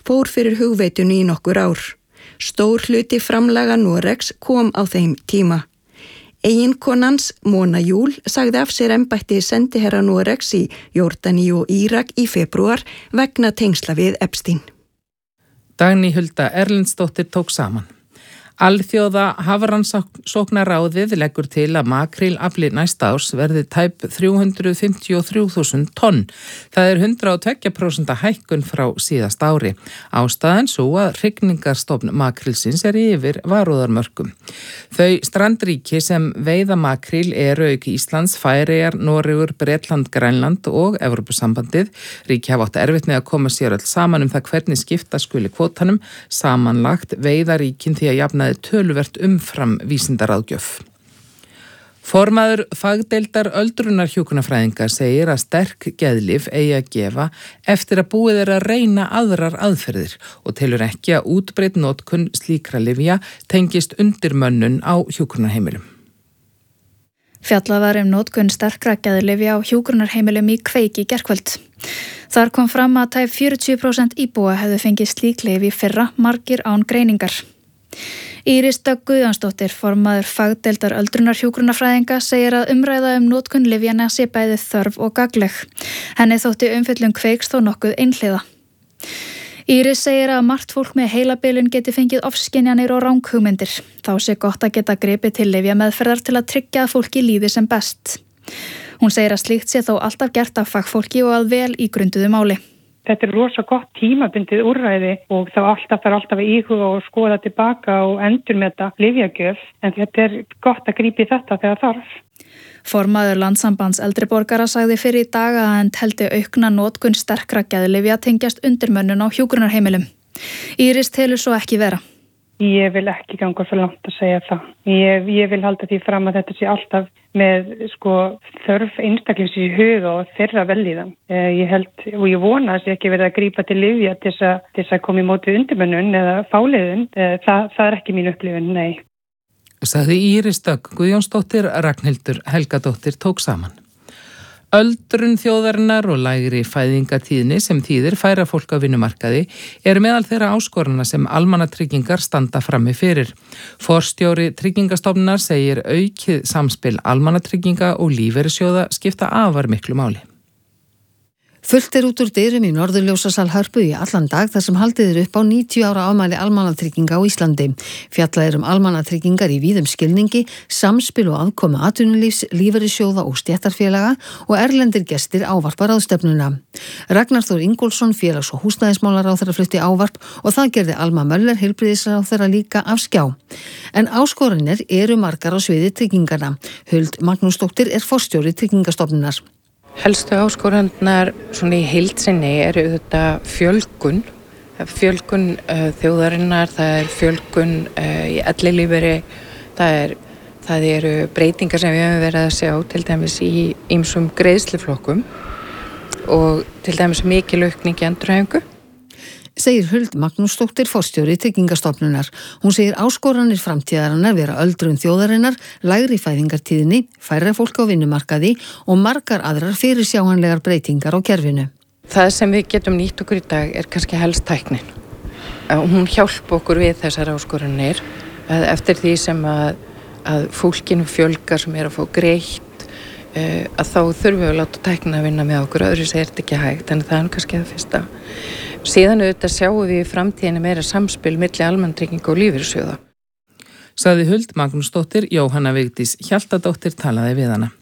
fór fyrir hugveitinu í nokkur ár. Stór hluti framlaga Noregs kom á þeim tíma. Eiginkonans, Mona Júl, sagði af sér embætti sendiherra Noregs í Jórdaníu og Írak í febrúar vegna tengsla við Epstein. Dagný Hulda Erlendsdóttir tók saman. Alþjóða hafrannsóknaráðið leggur til að makrílafli næsta árs verði tæp 353.000 tonn. Það er 102% hækkun frá síðast ári. Ástæðan svo að hrygningarstofn makrílsins er yfir varúðarmörkum. Þau strandríki sem veiða makríl eru auk Íslands, Færeyjar, Noregur, Bretland, Grænland og Evrópusambandið. Ríki hafa átt erfitt með að koma sér öll saman það hvernig skipta skuli kvótanum. Samanlagt veiða ríkin því að jafna töluvert umfram vísindaráðgjöf. Formaður fagdeildar öldrunarhjúkrunarfræðinga segir að sterk geðlyf eigi að gefa eftir að búið er að reyna aðrar aðferðir og telur ekki að útbreidd notkun slíkra lyfja tengist undirmönnun á hjúkrunarheimilum. Fjallað var notkun sterkra geðlyfja á hjúkrunarheimilum í Kveik í gærkvöld. Þar kom fram að tæp 40% íbúa hefðu fengið slík lyf í fyrra, margir án greiningar. Íris Dögg Guðjónsdóttir, formaður fagdeildar öldrunarhjúkrunarfræðinga, segir að umræða notkun lyfjanna sé bæði þörf og gagnleg. Henni þótti umfjöllun Kveiks þó nokkuð einhliða. Íris segir að margt fólk með heilabilun geti fengið ofskynjanir og ranghugmyndir. Þá sé gott að geta gripið til lyfjameðferðar til að tryggja að fólki líði sem best. Hún segir að slíkt sé þó alltaf gert af fagfólki og að vel ígrunduðu máli. Þetta er rosa gott tímabundið úrræði og þá þarf alltaf að íhuga og skoða tilbaka og endurmeta lyfjagjöf, en þetta er gott að grípa í þetta þegar þarf. Formaður Landssambands eldri borgara sagði fyrir í dag að hann teldi aukna notkun sterkra geðlyfja tengjast undirmönnun á hjúkrunarheimilum. Íris telur svo ekki vera. Ég vil ekki ganga svo langt að segja það. Ég vil halda því fram að þetta sé alltaf með þörf einstaklings í huga og þeirra velíðan. Ég held og ég vona að sé ekki verið að grípa til lyfja til þess að koma í móti undirmönnun eða fáliðun. Það er ekki mín upplifun, nei. Sagði Íris Dögg Guðjónsdóttir, Ragnhildur Helgadóttir tók saman. Öldrun þjóðarinnar og lægri fæðingatíðni sem þýðir færa fólk á vinnumarkaði eru meðal þeirra áskorana sem almannatryggingar standa frammi fyrir. Forstjóri Tryggingastofnunar segir aukið samspil almannatrygginga og lífeyrissjóða skipta afar miklu máli. Fullt út úr dyrum í Norðurljósasal Hörpu í allan dag þar sem haldið upp á 90 ára afmæli almannatrygginga á Íslandi. Fjallað almannatryggingar í víðum skilningi, samspil og afkomu atvinnulífs, lífeyrissjóða og stéttarfélaga og erlendir gestir ávarpa ráðstefnuna. Ragnar Þór Ingólfsson, félags- og húsnæðismálaráðherra flutti ávarp og það gerði Alma Möller, heilbrigðisráðherra, líka af skjá. En áskoranir eru margar á sviði tryggingarna. Huld Magnúsdóttir er forstjóri Tryggingastofnunar. Helstu áskoranirnar svona í heild sinni eru þetta fjölgun þjóðarinnar, það er fjölgun í ellilífeyri, það eru breytingar sem við höfum verið að sjá til dæmis í ýmsum greiðsluflokkum og til dæmis mikil aukning í endurhæfingu. Segir Huld Magnúsdóttir, forstjóri Tryggingastofnunar. Hún segir áskoranir framtíðarinnar vera öldrun þjóðarinnar, lægri fæðingartíðni, færra fólk á vinnumarkaði og margar aðrar fyrirsjáanlegar breytingar á kerfinu. Það sem við getum nýtt okkur í dag er kannski helst tæknin. Hún hjálpa okkur við þessar áskoranir eftir því sem að fólkinu fjölgar sem er að fá greitt, að þá þurfum við að láta tæknina að vinna með okkur, öðru segir þetta ekki hægt, en það er kannski það fyrsta. Síðan auðvitað sjáum við í framtíðinni meira samspil milli almannatrygginga og lífeyrissjóða. Sagði Huld Magnúsdóttir, Jóhanna Vigdís Hjaltadóttir talaði við hana.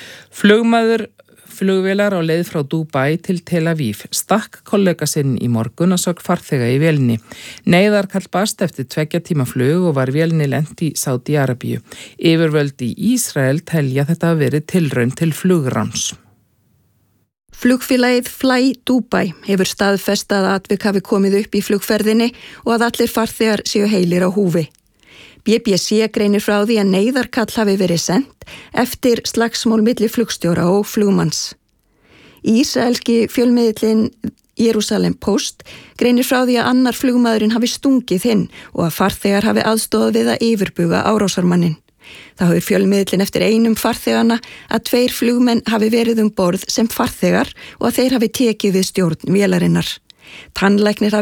Flugvélar á leið frá Dubai til Tel Aviv stakk kollega sinn í morgun að sögn farþega í vélinni. Neyðarkall barst eftir 2 tíma flug og var vélinni lent í Sádi-Arabíu. Yfirvöld í Ísrael telja þetta að verið tilraun til flugráns. Flugfélagið Fly Dubai hefur staðfest að atvik hafi komið upp í flugferðinni og að allir farþegar séu heilir á húfi. BBC greinir frá því að neyðarkall hafi verið sent eftir slagsmál milli flugstjóra og flugmanns. Ísraelski fjölmiðillinn Jerusalem Post greinir frá því að annar flugmaðurinn hafi stungið hinn og að farþegar hafi aðstoðað við að yfirbuga árásarmanninn. Það hefur fjölmiðillinn eftir einum farþegana að 2 flugmenn hafi verið borð sem farþegar og að þeir hafi tekið við stjórn vélarinnar. Tannlæknir hafi